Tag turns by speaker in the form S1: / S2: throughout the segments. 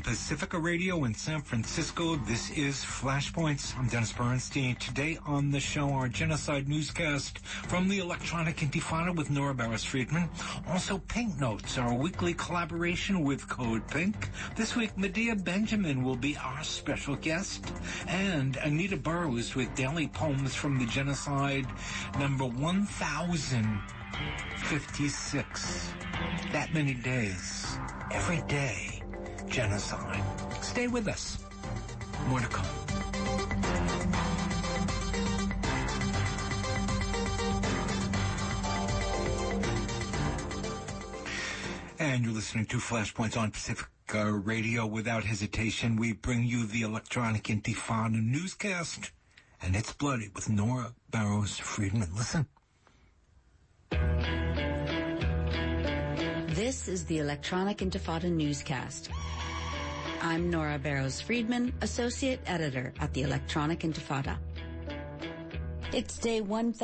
S1: Pacifica Radio in San Francisco, this is Flashpoints. I'm Dennis Bernstein. Today on the show, our genocide newscast from the Electronic Intifada with Nora Barris-Friedman. Also, Pink Notes, our weekly collaboration with Code Pink. This week, Medea Benjamin will be our special guest. And Anita Burrows with daily poems from the genocide number 1056. That many days. Every day. Genocide. Stay with us. More to come. And you're listening to Flashpoints on Pacifica Radio. Without hesitation, we bring you the Electronic Intifada newscast, and it's bloody with Nora Barrows-Friedman. Listen.
S2: This is the Electronic Intifada newscast. I'm Nora Barrows-Friedman, Associate Editor at the Electronic Intifada. It's day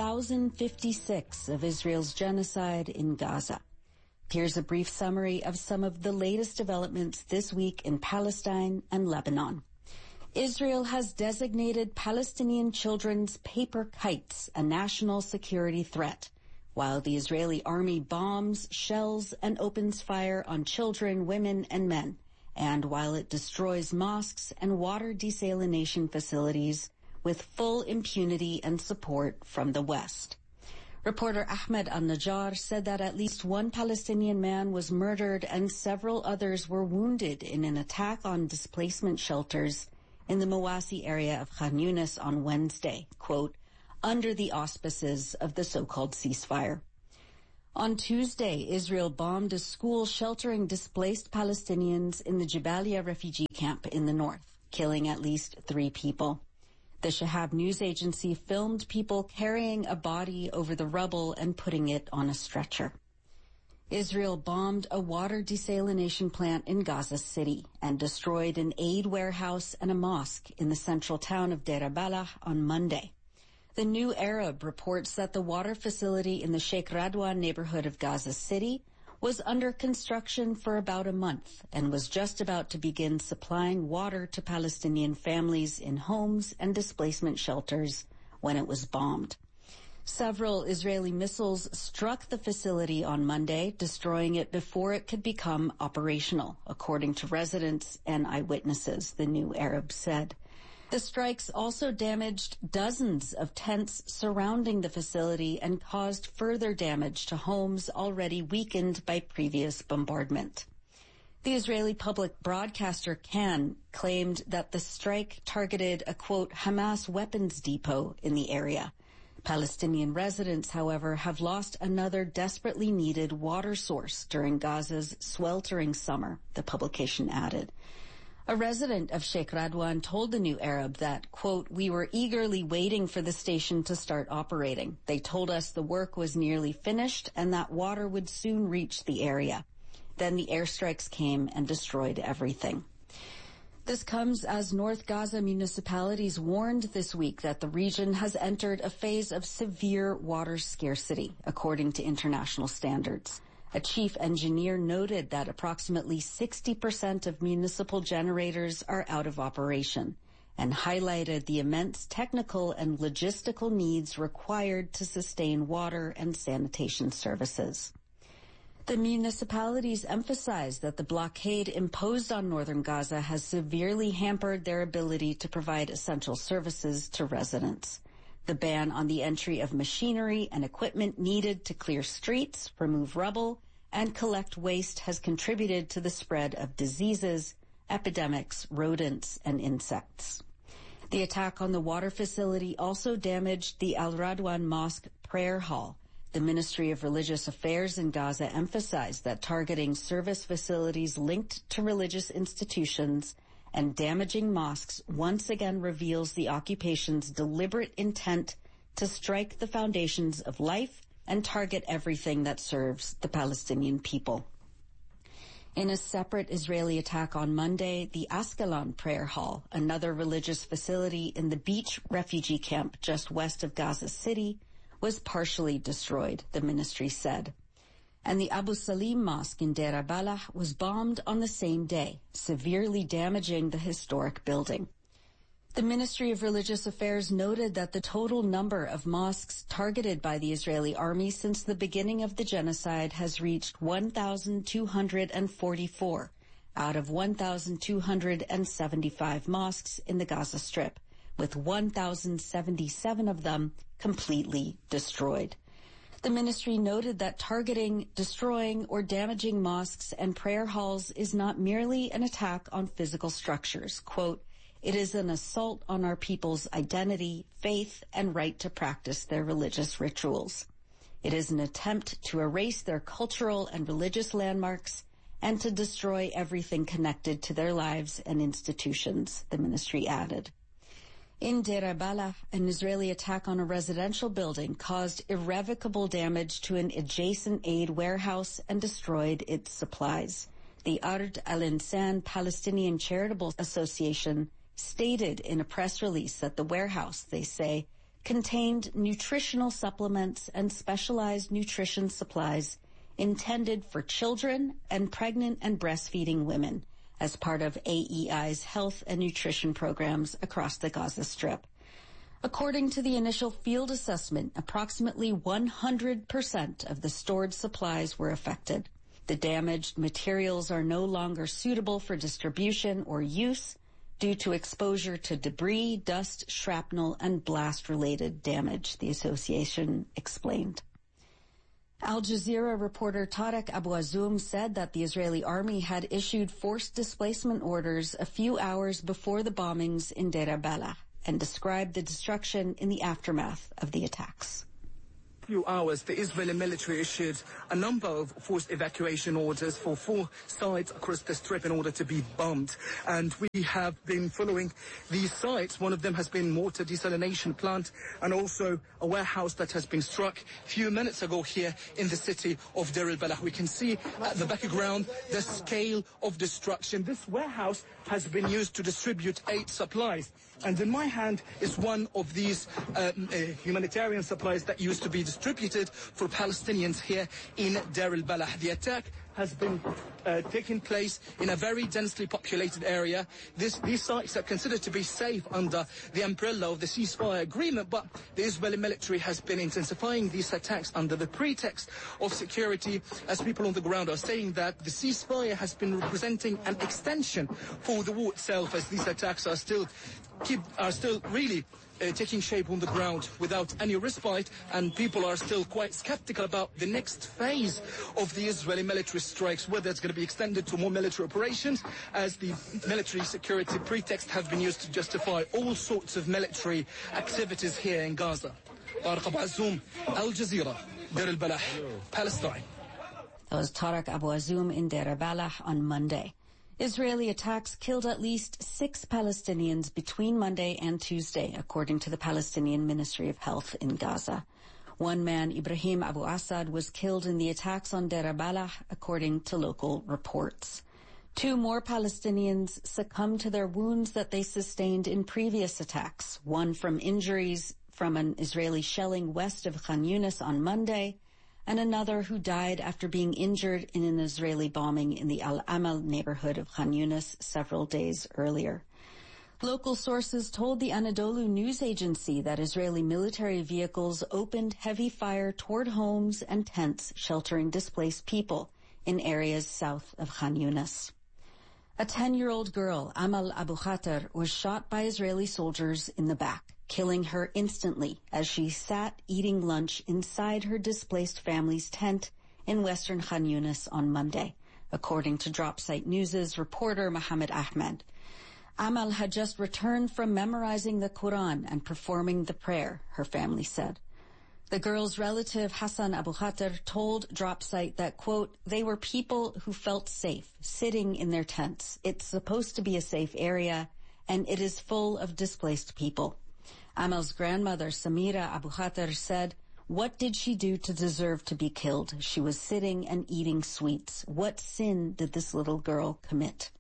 S2: 1056 of Israel's genocide in Gaza. Here's a brief summary of some of the latest developments this week in Palestine and Lebanon. Israel has designated Palestinian children's paper kites a national security threat, while the Israeli army bombs, shells, and opens fire on children, women, and men, and while it destroys mosques and water desalination facilities with full impunity and support from the West. Reporter Ahmed al-Najjar said that at least one Palestinian man was murdered and several others were wounded in an attack on displacement shelters in the Mawasi area of Khan Yunis on Wednesday, quote, under the auspices of the so-called ceasefire. On Tuesday, Israel bombed a school sheltering displaced Palestinians in the Jabalia refugee camp in the north, killing at least 3 people. The Shahab news agency filmed people carrying a body over the rubble and putting it on a stretcher. Israel bombed a water desalination plant in Gaza City and destroyed an aid warehouse and a mosque in the central town of Deir Balah on Monday. The New Arab reports that the water facility in the Sheikh Radwan neighborhood of Gaza City was under construction for about a month and was just about to begin supplying water to Palestinian families in homes and displacement shelters when it was bombed. Several Israeli missiles struck the facility on Monday, destroying it before it could become operational, according to residents and eyewitnesses, the New Arab said. The strikes also damaged dozens of tents surrounding the facility and caused further damage to homes already weakened by previous bombardment. The Israeli public broadcaster Kan claimed that the strike targeted a, quote, Hamas weapons depot in the area. Palestinian residents, however, have lost another desperately needed water source during Gaza's sweltering summer, the publication added. A resident of Sheikh Radwan told the New Arab that, quote, we were eagerly waiting for the station to start operating. They told us the work was nearly finished and that water would soon reach the area. Then the airstrikes came and destroyed everything. This comes as North Gaza municipalities warned this week that the region has entered a phase of severe water scarcity, according to international standards. A chief engineer noted that approximately 60% of municipal generators are out of operation and highlighted the immense technical and logistical needs required to sustain water and sanitation services. The municipalities emphasized that the blockade imposed on northern Gaza has severely hampered their ability to provide essential services to residents. The ban on the entry of machinery and equipment needed to clear streets, remove rubble, and collect waste has contributed to the spread of diseases, epidemics, rodents, and insects. The attack on the water facility also damaged the Al Radwan Mosque prayer hall. The Ministry of Religious Affairs in Gaza emphasized that targeting service facilities linked to religious institutions and damaging mosques once again reveals the occupation's deliberate intent to strike the foundations of life and target everything that serves the Palestinian people. In a separate Israeli attack on Monday, the Ascalon Prayer Hall, another religious facility in the beach refugee camp just west of Gaza City, was partially destroyed, the ministry said. And the Abu Salim Mosque in Deir al-Balah was bombed on the same day, severely damaging the historic building. The Ministry of Religious Affairs noted that the total number of mosques targeted by the Israeli army since the beginning of the genocide has reached 1,244 out of 1,275 mosques in the Gaza Strip, with 1,077 of them completely destroyed. The ministry noted that targeting, destroying, or damaging mosques and prayer halls is not merely an attack on physical structures. Quote, "It is an assault on our people's identity, faith, and right to practice their religious rituals. It is an attempt to erase their cultural and religious landmarks and to destroy everything connected to their lives and institutions," the ministry added. In Deir al-Balah, an Israeli attack on a residential building caused irrevocable damage to an adjacent aid warehouse and destroyed its supplies. The Ard al-Insan Palestinian Charitable Association stated in a press release that the warehouse, they say, contained nutritional supplements and specialized nutrition supplies intended for children and pregnant and breastfeeding women as part of AEI's health and nutrition programs across the Gaza Strip. According to the initial field assessment, approximately 100% of the stored supplies were affected. The damaged materials are no longer suitable for distribution or use due to exposure to debris, dust, shrapnel, and blast-related damage, the association explained. Al Jazeera reporter Tarek Abu Azoum said that the Israeli army had issued forced displacement orders a few hours before the bombings in Deir al-Balah and described the destruction in the aftermath of the attacks.
S3: Few hours, the Israeli military issued a number of forced evacuation orders for 4 sites across the Strip in order to be bombed. And we have been following these sites. One of them has been mortar desalination plant and also a warehouse that has been struck a few minutes ago here in the city of Deir al-Balah. We can see at the background the scale of destruction. This warehouse has been used to distribute aid supplies. And in my hand is one of these humanitarian supplies that used to be distributed for Palestinians here in Deir al-Balah. The attack has been taking place in a very densely populated area. These sites are considered to be safe under the umbrella of the ceasefire agreement, but the Israeli military has been intensifying these attacks under the pretext of security, as people on the ground are saying that the ceasefire has been representing an extension for the war itself, as these attacks are still really taking shape on the ground without any respite, and people are still quite skeptical about the next phase of the Israeli military strikes, whether it's going to be extended to more military operations, as the military security pretext has been used to justify all sorts of military activities here in Gaza. Tarek Abu Azoum, Al Jazeera, Deir al-Balah, Palestine.
S2: That was Tarek Abu Azoum in Deir al-Balah on Monday. Israeli attacks killed at least 6 Palestinians between Monday and Tuesday, according to the Palestinian Ministry of Health in Gaza. One man, Ibrahim Abu Assad, was killed in the attacks on Deir al-Balah, according to local reports. 2 more Palestinians succumbed to their wounds that they sustained in previous attacks, one from injuries from an Israeli shelling west of Khan Yunis on Monday, and another who died after being injured in an Israeli bombing in the Al-Amal neighborhood of Khan Yunis several days earlier. Local sources told the Anadolu news agency that Israeli military vehicles opened heavy fire toward homes and tents sheltering displaced people in areas south of Khan Yunis. A 10-year-old girl, Amal Abu Khater, was shot by Israeli soldiers in the back, killing her instantly as she sat eating lunch inside her displaced family's tent in western Khan Yunis on Monday, according to Dropsite News' reporter Mohammed Ahmed. Amal had just returned from memorizing the Quran and performing the prayer, her family said. The girl's relative, Hassan Abu Khater, told Dropsite that, quote, "They were people who felt safe, sitting in their tents. It's supposed to be a safe area, and it is full of displaced people." Amal's grandmother, Samira Abu Khater, said, "What did she do to deserve to be killed? She was sitting and eating sweets. What sin did this little girl commit?"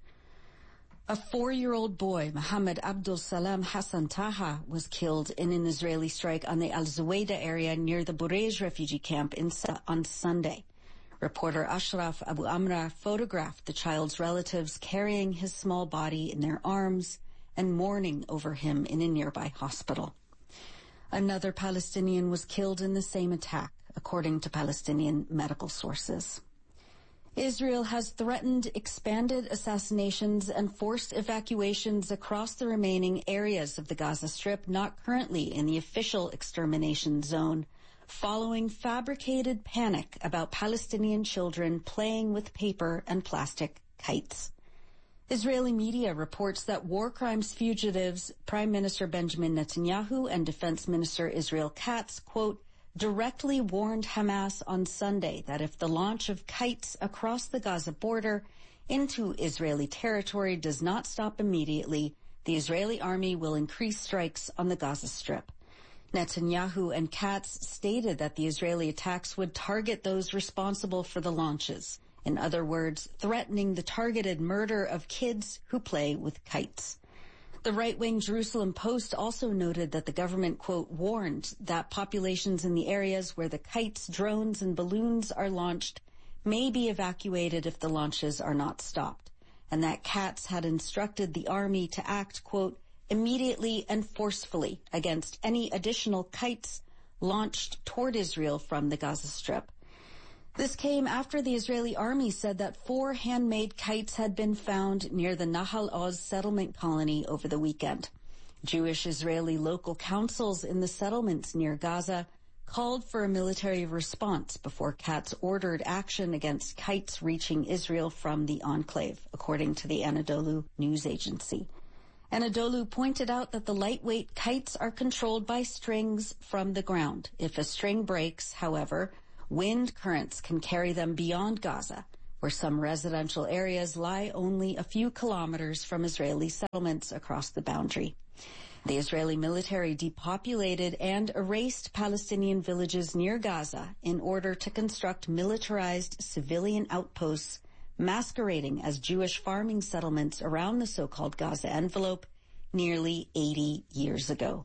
S2: A 4-year-old boy, Mohammed Abdul Salam Hassan Taha, was killed in an Israeli strike on the Al-Zuwayda area near the Burej refugee camp on Sunday. Reporter Ashraf Abu Amra photographed the child's relatives carrying his small body in their arms and mourning over him in a nearby hospital. Another Palestinian was killed in the same attack, according to Palestinian medical sources. Israel has threatened expanded assassinations and forced evacuations across the remaining areas of the Gaza Strip not currently in the official extermination zone, following fabricated panic about Palestinian children playing with paper and plastic kites. Israeli media reports that war crimes fugitives Prime Minister Benjamin Netanyahu and Defense Minister Israel Katz, quote, directly warned Hamas on Sunday that if the launch of kites across the Gaza border into Israeli territory does not stop immediately, the Israeli army will increase strikes on the Gaza Strip. Netanyahu and Katz stated that the Israeli attacks would target those responsible for the launches. In other words, threatening the targeted murder of kids who play with kites. The right-wing Jerusalem Post also noted that the government, quote, warned that populations in the areas where the kites, drones, and balloons are launched may be evacuated if the launches are not stopped, and that Katz had instructed the army to act, quote, immediately and forcefully against any additional kites launched toward Israel from the Gaza Strip. This came after the Israeli army said that 4 handmade kites had been found near the Nahal Oz settlement colony over the weekend. Jewish Israeli local councils in the settlements near Gaza called for a military response before Katz ordered action against kites reaching Israel from the enclave, according to the Anadolu news agency. Anadolu pointed out that the lightweight kites are controlled by strings from the ground. If a string breaks, however, wind currents can carry them beyond Gaza, where some residential areas lie only a few kilometers from Israeli settlements across the boundary. The Israeli military depopulated and erased Palestinian villages near Gaza in order to construct militarized civilian outposts masquerading as Jewish farming settlements around the so-called Gaza envelope nearly 80 years ago.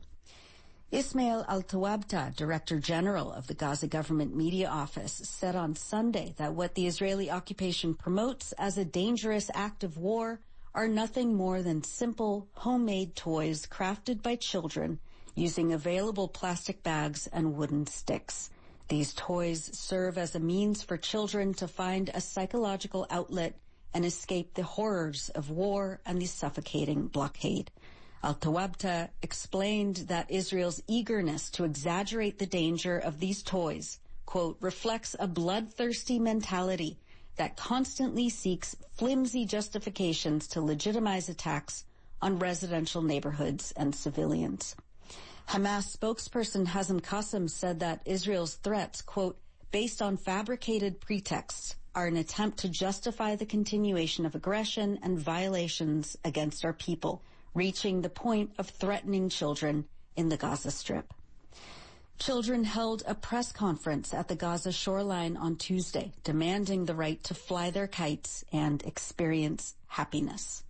S2: Ismail Al-Tawabta, Director General of the Gaza Government Media Office, said on Sunday that what the Israeli occupation promotes as a dangerous act of war are nothing more than simple, homemade toys crafted by children using available plastic bags and wooden sticks. These toys serve as a means for children to find a psychological outlet and escape the horrors of war and the suffocating blockade. Al-Tawabta explained that Israel's eagerness to exaggerate the danger of these toys, quote, reflects a bloodthirsty mentality that constantly seeks flimsy justifications to legitimize attacks on residential neighborhoods and civilians. Hamas spokesperson Hazem Qassem said that Israel's threats, quote, based on fabricated pretexts, are an attempt to justify the continuation of aggression and violations against our people, reaching the point of threatening children in the Gaza Strip. Children held a press conference at the Gaza shoreline on Tuesday, demanding the right to fly their kites and experience happiness.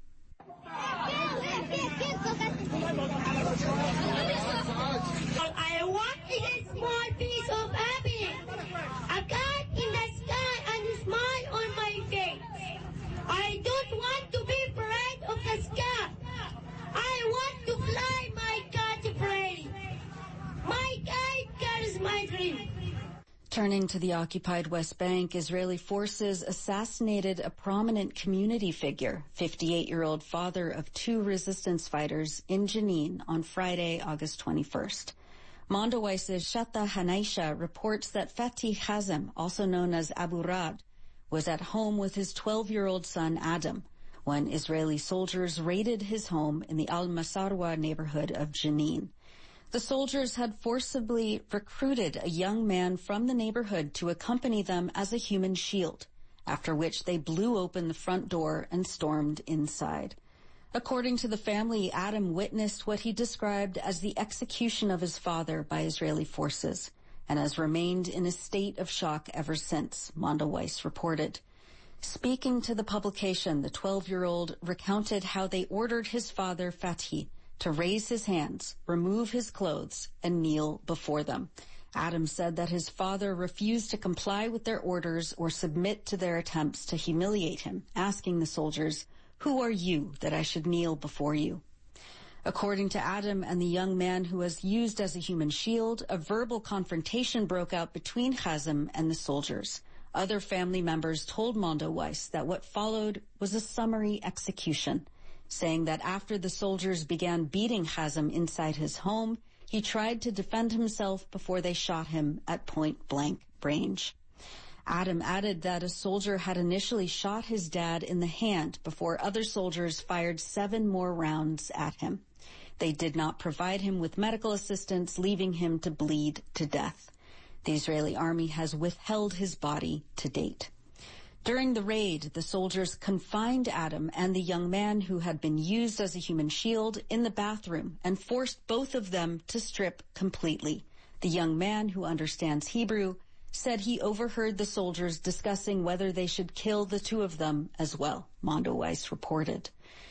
S4: I want a small piece of happiness, a kite in the sky and a smile on my face. I don't want to be afraid of the sky. I want to fly my kite free. My kite carries my dream.
S2: Turning to the occupied West Bank, Israeli forces assassinated a prominent community figure, 58-year-old father of 2 resistance fighters, in Jenin on Friday, August 21st. Mondowice's Shatta Hanaisha reports that Fatih Hazem, also known as Abu Rad, was at home with his 12-year-old son Adam when Israeli soldiers raided his home in the Al-Masarwa neighborhood of Jenin. The soldiers had forcibly recruited a young man from the neighborhood to accompany them as a human shield, after which they blew open the front door and stormed inside. According to the family, Adam witnessed what he described as the execution of his father by Israeli forces and has remained in a state of shock ever since, Mondowice reported. Speaking to the publication, the 12-year-old recounted how they ordered his father, Fatih, to raise his hands, remove his clothes, and kneel before them. Adam said that his father refused to comply with their orders or submit to their attempts to humiliate him, asking the soldiers, "Who are you that I should kneel before you?" According to Adam and the young man who was used as a human shield, a verbal confrontation broke out between Chazem and the soldiers. Other family members told Mondoweiss that what followed was a summary execution, saying that after the soldiers began beating Chazem inside his home, he tried to defend himself before they shot him at point-blank range. Adam added that a soldier had initially shot his dad in the hand before other soldiers fired 7 more rounds at him. They did not provide him with medical assistance, leaving him to bleed to death. The Israeli army has withheld his body to date. During the raid, the soldiers confined Adam and the young man who had been used as a human shield in the bathroom and forced both of them to strip completely. The young man, who understands Hebrew, said he overheard the soldiers discussing whether they should kill the 2 of them as well, Mondoweiss reported.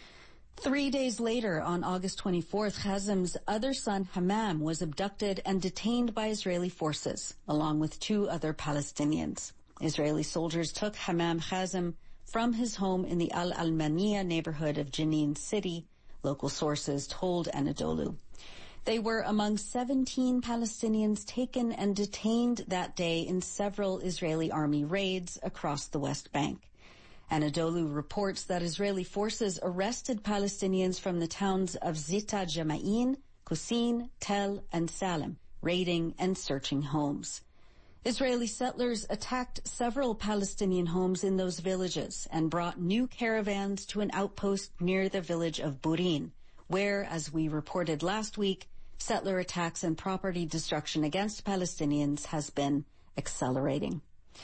S2: 3 days later, on August 24th, Chazem's other son, Hammam, was abducted and detained by Israeli forces, along with 2 other Palestinians. Israeli soldiers took Hammam Chazem from his home in the Al-Almaniya neighborhood of Jenin City, local sources told Anadolu. They were among 17 Palestinians taken and detained that day in several Israeli army raids across the West Bank. Anadolu reports that Israeli forces arrested Palestinians from the towns of Zita Jama'in, Qusin, Tel, and Salem, raiding and searching homes. Israeli settlers attacked several Palestinian homes in those villages and brought new caravans to an outpost near the village of Burin, where, as we reported last week, settler attacks and property destruction against Palestinians has been accelerating.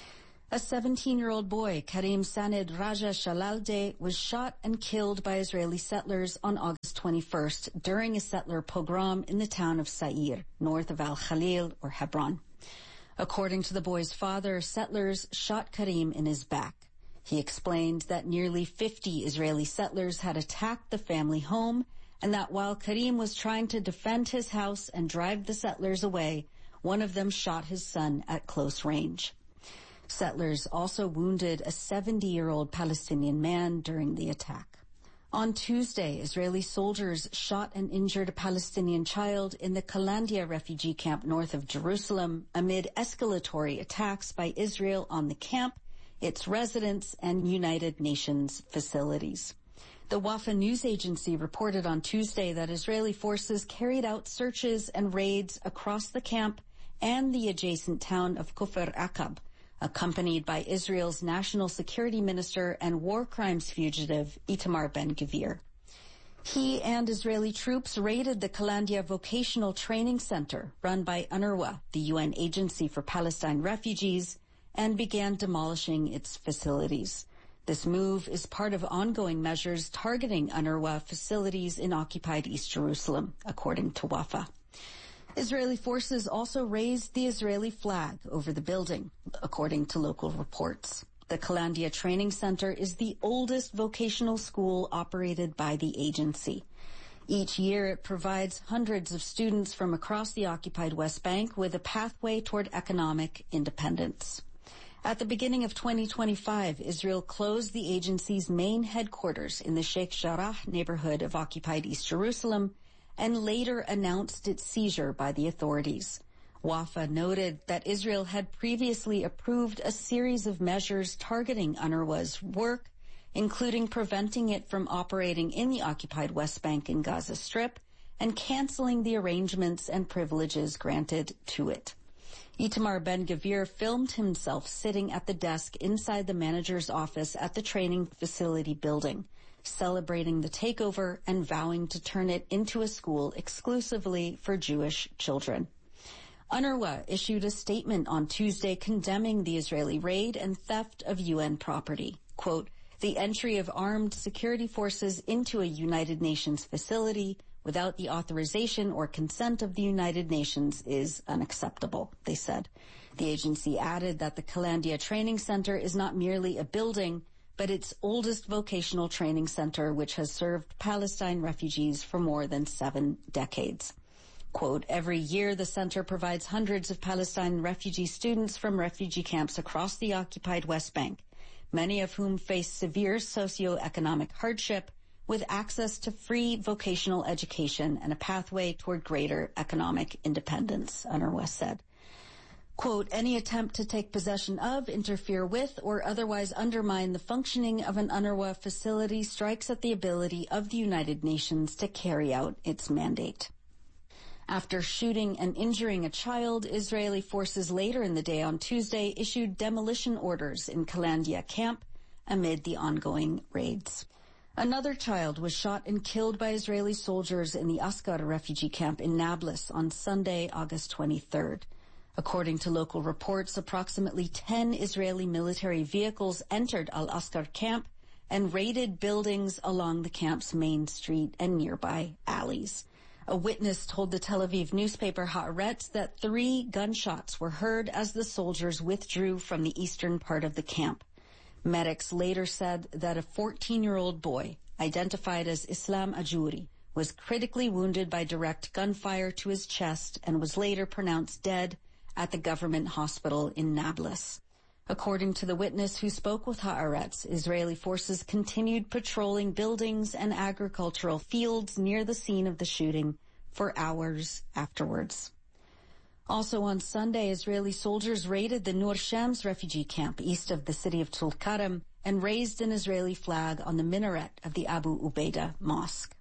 S2: A 17-year-old boy, Karim Saned Raja Shalalde, was shot and killed by Israeli settlers on August 21st during a settler pogrom in the town of Sa'ir, north of Al-Khalil or Hebron. According to the boy's father, settlers shot Karim in his back. He explained that nearly 50 Israeli settlers had attacked the family home and that while Karim was trying to defend his house and drive the settlers away, one of them shot his son at close range. Settlers also wounded a 70-year-old Palestinian man during the attack. On Tuesday, Israeli soldiers shot and injured a Palestinian child in the Kalandia refugee camp north of Jerusalem amid escalatory attacks by Israel on the camp, its residents, and United Nations facilities. The Wafa news agency reported on Tuesday that Israeli forces carried out searches and raids across the camp and the adjacent town of Kufr Aqab, accompanied by Israel's national security minister and war crimes fugitive Itamar Ben-Gvir. He and Israeli troops raided the Kalandia Vocational Training Center, run by UNRWA, the UN Agency for Palestine Refugees, and began demolishing its facilities. This move is part of ongoing measures targeting UNRWA facilities in occupied East Jerusalem, according to Wafa. Israeli forces also raised the Israeli flag over the building, according to local reports. The Kalandia Training Center is the oldest vocational school operated by the agency. Each year it provides hundreds of students from across the occupied West Bank with a pathway toward economic independence. At the beginning of 2025, Israel closed the agency's main headquarters in the Sheikh Jarrah neighborhood of occupied East Jerusalem and later announced its seizure by the authorities. Wafa noted that Israel had previously approved a series of measures targeting UNRWA's work, including preventing it from operating in the occupied West Bank and Gaza Strip and canceling the arrangements and privileges granted to it. Itamar Ben-Gvir filmed himself sitting at the desk inside the manager's office at the training facility building, celebrating the takeover and vowing to turn it into a school exclusively for Jewish children. UNRWA issued a statement on Tuesday condemning the Israeli raid and theft of UN property. Quote, "The entry of armed security forces into a United Nations facility without the authorization or consent of the United Nations is unacceptable," they said. The agency added that the Kalandia Training Center is not merely a building, but its oldest vocational training center, which has served Palestine refugees for more than 7 decades. Quote, every year the center provides hundreds of Palestinian refugee students from refugee camps across the occupied West Bank, many of whom face severe socioeconomic hardship, with access to free vocational education and a pathway toward greater economic independence, UNRWA said. Quote, any attempt to take possession of, interfere with, or otherwise undermine the functioning of an UNRWA facility strikes at the ability of the United Nations to carry out its mandate. After shooting and injuring a child, Israeli forces later in the day on Tuesday issued demolition orders in Kalandia camp amid the ongoing raids. Another child was shot and killed by Israeli soldiers in the Askar refugee camp in Nablus on Sunday, August 23rd. According to local reports, approximately 10 Israeli military vehicles entered Al-Askar camp and raided buildings along the camp's main street and nearby alleys. A witness told the Tel Aviv newspaper Haaretz that 3 gunshots were heard as the soldiers withdrew from the eastern part of the camp. Medics later said that a 14-year-old boy, identified as Islam Ajuri, was critically wounded by direct gunfire to his chest and was later pronounced dead at the government hospital in Nablus. According to the witness who spoke with Haaretz, Israeli forces continued patrolling buildings and agricultural fields near the scene of the shooting for hours afterwards. Also on Sunday, Israeli soldiers raided the Nur Shams refugee camp east of the city of Tulkarem and raised an Israeli flag on the minaret of the Abu Ubaidah Mosque.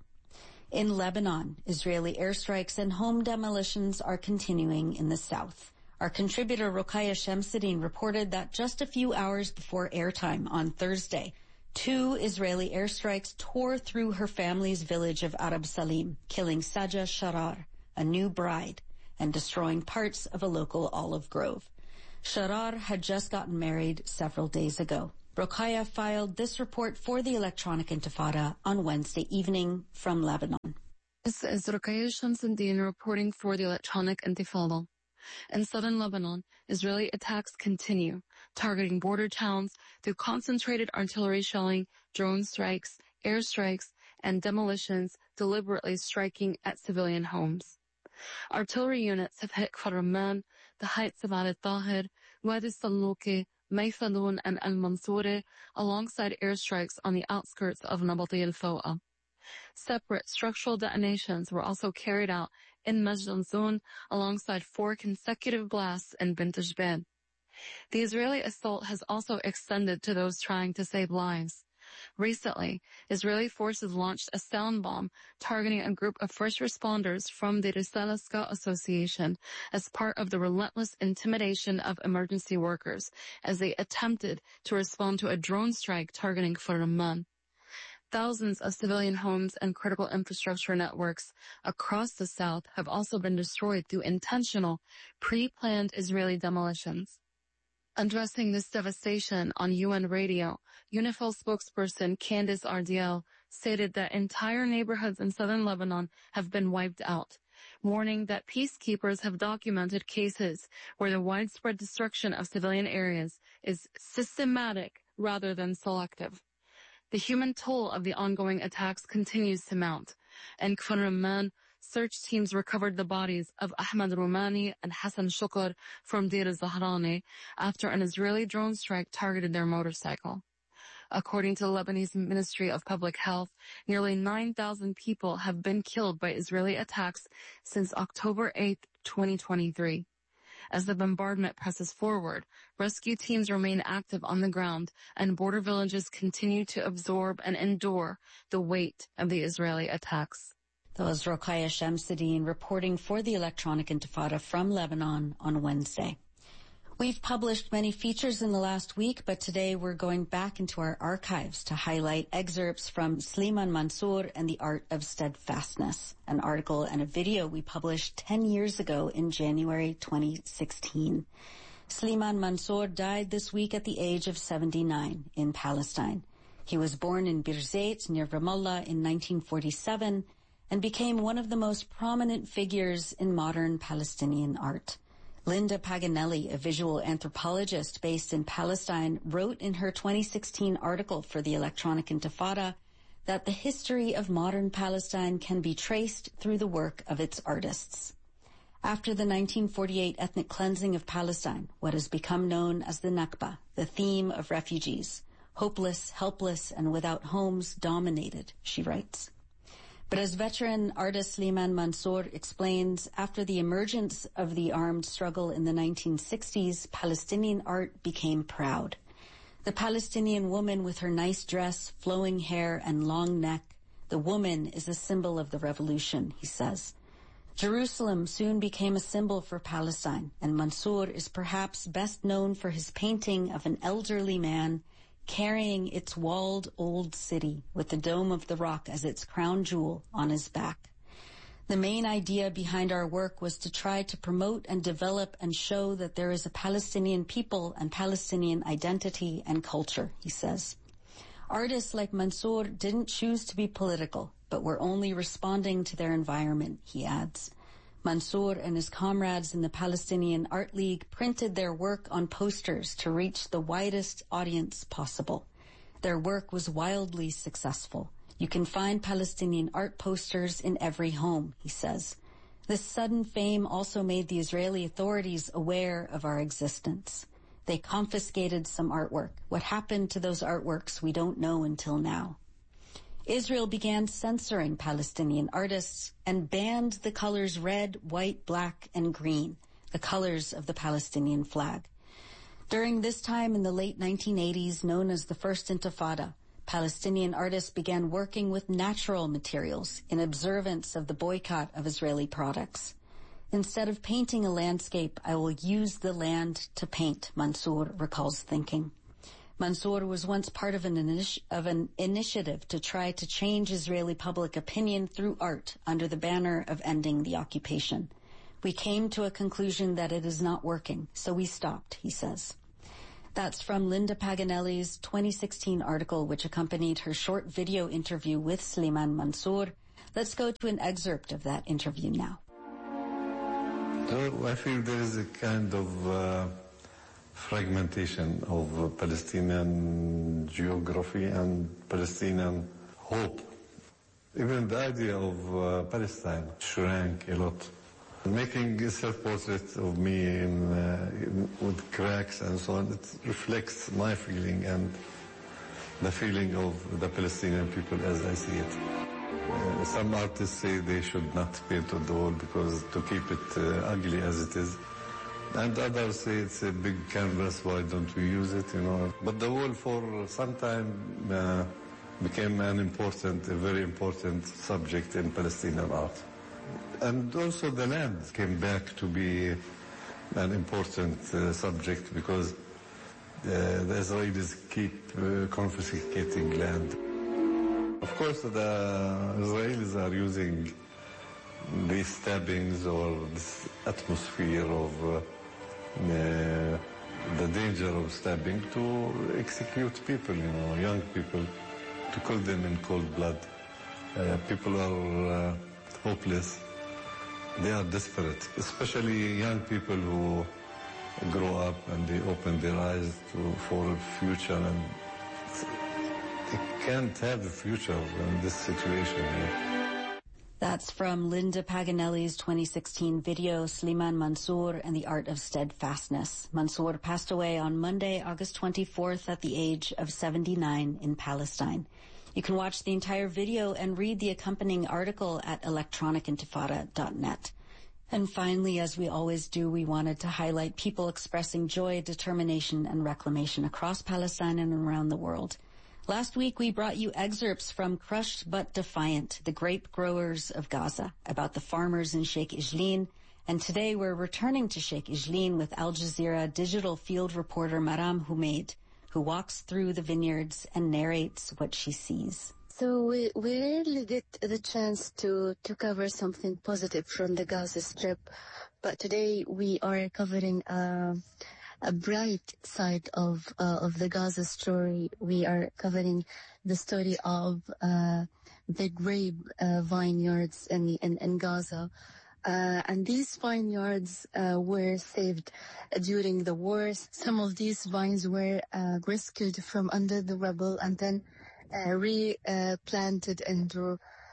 S2: In Lebanon, Israeli airstrikes and home demolitions are continuing in the south. Our contributor Rokhaya Shamsuddin reported that just a few hours before airtime on Thursday, 2 Israeli airstrikes tore through her family's village of Arab Salim, killing Saja Sharar, a new bride, and destroying parts of a local olive grove. Sharar had just gotten married several days ago. Rokhaya filed this report for the Electronic Intifada on Wednesday evening from Lebanon.
S5: This is Rokhaya Shamsuddin reporting for the Electronic Intifada. In southern Lebanon, Israeli attacks continue, targeting border towns through concentrated artillery shelling, drone strikes, airstrikes, and demolitions, deliberately striking at civilian homes. Artillery units have hit Kfar Ramman, the heights of Al-Tahir, Wadi Salluki, Mayfadun, and Al-Mansouri, alongside airstrikes on the outskirts of Nabati al-Fawa. Separate structural detonations were also carried out in Majd alongside 4 consecutive blasts in Bint Jbeil. The Israeli assault has also extended to those trying to save lives. Recently, Israeli forces launched a sound bomb targeting a group of first responders from the Risala Scout Association as part of the relentless intimidation of emergency workers as they attempted to respond to a drone strike targeting Kfar Ramman. Thousands of civilian homes and critical infrastructure networks across the south have also been destroyed through intentional, pre-planned Israeli demolitions. Addressing this devastation on UN radio, UNIFIL spokesperson Candice Ardiel stated that entire neighborhoods in southern Lebanon have been wiped out, warning that peacekeepers have documented cases where the widespread destruction of civilian areas is systematic rather than selective. The human toll of the ongoing attacks continues to mount. In Kfar Ramman, search teams recovered the bodies of Ahmad Romani and Hassan Shukr from Deir Zahrani after an Israeli drone strike targeted their motorcycle. According to the Lebanese Ministry of Public Health, nearly 9,000 people have been killed by Israeli attacks since October 8, 2023. As the bombardment presses forward, rescue teams remain active on the ground and border villages continue to absorb and endure the weight of the Israeli attacks.
S2: That was Rokhaya Shamsuddin reporting for the Electronic Intifada from Lebanon on Wednesday. We've published many features in the last week, but today we're going back into our archives to highlight excerpts from Sliman Mansour and the Art of Steadfastness, an article and a video we published 10 years ago in January 2016. Sliman Mansour died this week at the age of 79 in Palestine. He was born in Birzeit near Ramallah in 1947 and became one of the most prominent figures in modern Palestinian art. Linda Paganelli, a visual anthropologist based in Palestine, wrote in her 2016 article for the Electronic Intifada that the history of modern Palestine can be traced through the work of its artists. After the 1948 ethnic cleansing of Palestine, what has become known as the Nakba, the theme of refugees, hopeless, helpless, and without homes, dominated, she writes. But as veteran artist Slimane Mansour explains, after the emergence of the armed struggle in the 1960s, Palestinian art became proud. The Palestinian woman with her nice dress, flowing hair, and long neck, the woman is a symbol of the revolution, he says. Jerusalem soon became a symbol for Palestine, and Mansour is perhaps best known for his painting of an elderly man carrying its walled old city with the Dome of the Rock as its crown jewel on his back. The main idea behind our work was to try to promote and develop and show that there is a Palestinian people and Palestinian identity and culture, he says. Artists like Mansour didn't choose to be political, but were only responding to their environment, he adds. Mansour and his comrades in the Palestinian Art League printed their work on posters to reach the widest audience possible. Their work was wildly successful. You can find Palestinian art posters in every home, he says. This sudden fame also made the Israeli authorities aware of our existence. They confiscated some artwork. What happened to those artworks, we don't know until now. Israel began censoring Palestinian artists and banned the colors red, white, black, and green, the colors of the Palestinian flag. During this time in the late 1980s, known as the First Intifada, Palestinian artists began working with natural materials in observance of the boycott of Israeli products. Instead of painting a landscape, I will use the land to paint, Mansour recalls thinking. Mansour was once part of an initiative to try to change Israeli public opinion through art under the banner of ending the occupation. We came to a conclusion that it is not working, so we stopped, he says. That's from Linda Paganelli's 2016 article, which accompanied her short video interview with Slimane Mansour. Let's go to an excerpt of that interview now.
S6: So I feel there is a kind of fragmentation of Palestinian geography and Palestinian hope. Even the idea of Palestine shrank a lot. Making a self-portrait of me with cracks and so on, it reflects my feeling and the feeling of the Palestinian people as I see it. Some artists say they should not paint on the wall because to keep it ugly as it is. And others say it's a big canvas, why don't we use it, But the wall for some time became a very important subject in Palestinian art. And also the land came back to be an important subject because the Israelis keep confiscating land. Of course, the Israelis are using these stabbings or this atmosphere of the danger of stabbing to execute people, young people, to kill them in cold blood. People are hopeless. They are desperate, especially young people who grow up and they open their eyes for a future, and they can't have a future in this situation.
S2: That's from Linda Paganelli's 2016 video, Slimane Mansour and the Art of Steadfastness. Mansour passed away on Monday, August 24th at the age of 79 in Palestine. You can watch the entire video and read the accompanying article at electronicintifada.net. And finally, as we always do, we wanted to highlight people expressing joy, determination, and reclamation across Palestine and around the world. Last week, we brought you excerpts from Crushed But Defiant, the grape growers of Gaza, about the farmers in Sheikh Ijlin. And today we're returning to Sheikh Ijlin with Al Jazeera digital field reporter Maram Humaid, who walks through the vineyards and narrates what she sees.
S7: So we rarely get the chance to cover something positive from the Gaza Strip, but today we are covering a bright side of the Gaza story. We are covering the story of the grape vineyards in Gaza. And these vineyards were saved during the wars. Some of these vines were rescued from under the rubble and then replanted into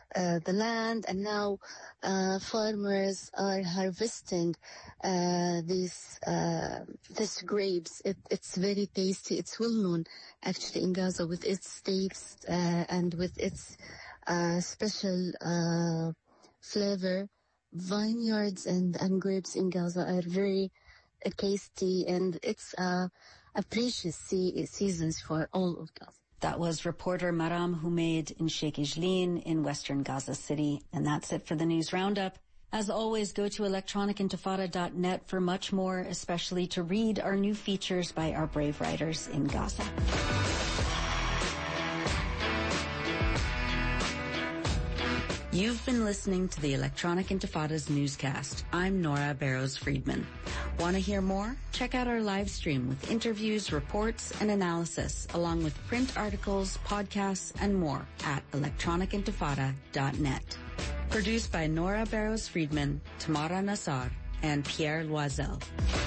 S7: the land, and now farmers are harvesting these grapes. It's very tasty. It's well known actually in Gaza with its taste and with its special flavor. Vineyards and grapes in Gaza are very tasty, and it's a precious seasons for all of Gaza.
S2: That was reporter Maram Humaid in Sheikh Ijleen in western Gaza City. And that's it for the News Roundup. As always, go to electronicintifada.net for much more, especially to read our new features by our brave writers in Gaza. You've been listening to the Electronic Intifada's newscast. I'm Nora Barrows-Friedman. Want to hear more? Check out our live stream with interviews, reports, and analysis, along with print articles, podcasts, and more at electronicintifada.net. Produced by Nora Barrows-Friedman, Tamara Nassar, and Pierre Loisel.